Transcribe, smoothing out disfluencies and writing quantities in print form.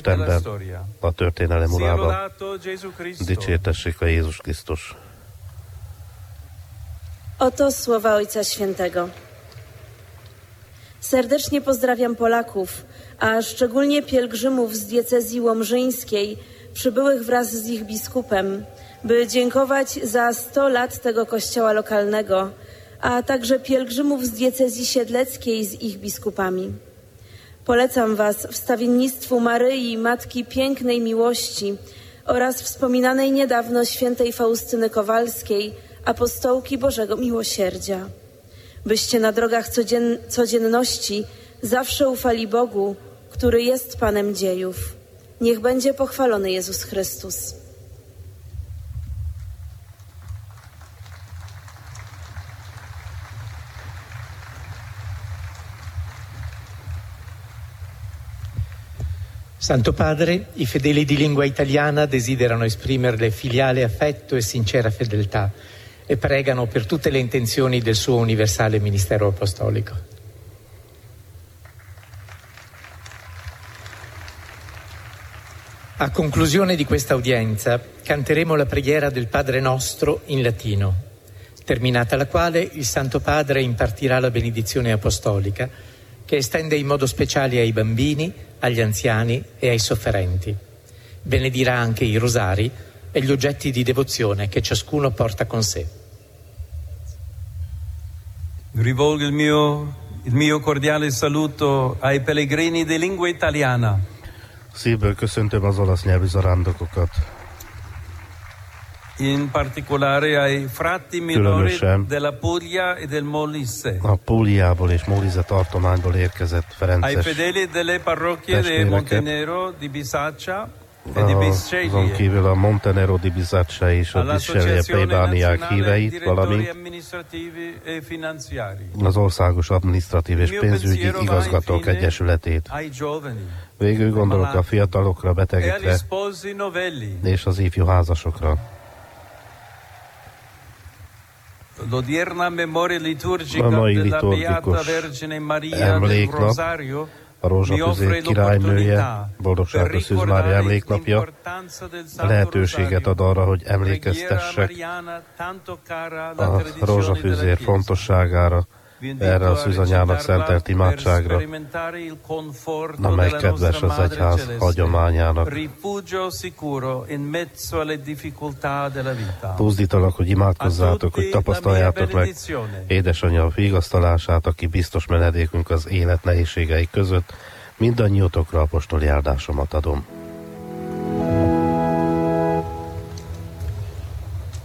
Istenben, a történelem urában. Dicsértessék a Jézus Krisztus. Oto słowa Ojca Świętego. Serdecznie pozdrawiam Polaków, a szczególnie pielgrzymów z diecezji łomżyńskiej, przybyłych wraz z ich biskupem, by dziękować za 100 lat tego kościoła lokalnego, a także pielgrzymów z diecezji siedleckiej z ich biskupami. Polecam Was wstawiennictwu Maryi, Matki Pięknej Miłości oraz wspominanej niedawno świętej Faustyny Kowalskiej, apostołki Bożego Miłosierdzia, byście na drogach codzienności zawsze ufali Bogu, który jest Panem dziejów. Niech będzie pochwalony Jezus Chrystus. Santo Padre, i fedeli di lingua italiana desiderano esprimerle filiale affetto e sincera fedeltà e pregano per tutte le intenzioni del suo universale ministero apostolico. A conclusione di questa udienza canteremo la preghiera del Padre Nostro in latino, terminata la quale il Santo Padre impartirà la benedizione apostolica che estende in modo speciale ai bambini, agli anziani e ai sofferenti. Benedirà anche i rosari e gli oggetti di devozione che ciascuno porta con sé. Rivolgo il mio cordiale saluto ai pellegrini di lingua italiana. Szívből köszöntöm az olasz nyelvű zarándokokat. In particolare ai frati minori della Puglia e del Molise. A Pugliából és Molise tartományból érkezett ferences ai fedeli delle parrocchie di Montenero, di Bisaccia e di azon Bisceglie. kívül a Montenero di Bisaccia és a Bisceglie plébániák híveit, valamint az Országos Adminisztratív és Pénzügyi Igazgatók Egyesületét. Végül gondolok a fiatalokra, betegekre és az ifjú házasokra. L'odierna memoria liturgica A mai della Beata liturgikus Vergine Maria del emléknap, Rosario a Rózsafűzér királynője, Boldogságos Szűz Mária emléknapja lehetőséget ad arra, hogy emlékeztessek a Rózsafűzér fontosságára, erre a szűzanyának szentelt imádságra, amely kedves az egyház hagyományának. Buzdítalak, hogy imádkozzátok, hogy tapasztaljátok meg édesanyja vigasztalását, aki biztos menedékünk az élet nehézségei között. Mindannyiótokra apostoli áldásomat adom.